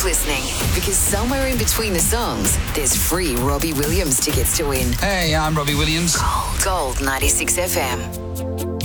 listening, because somewhere in between the songs, there's free Robbie Williams tickets to win. Hey, I'm Robbie Williams. Gold 96 FM.